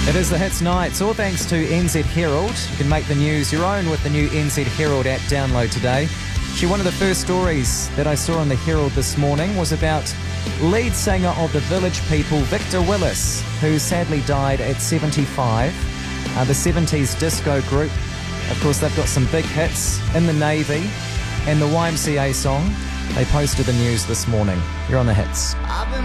It is the Hits Night. It's all thanks to NZ Herald. You can make the news your own with the new NZ Herald app. Download today. One of the first stories that I saw on the Herald this morning was about lead singer of the Village People, Victor Willis, who sadly died at 75. The 70s disco group. Of course, they've got some big hits, In the Navy and the YMCA song. They posted the news this morning. You're on the Hits. I've been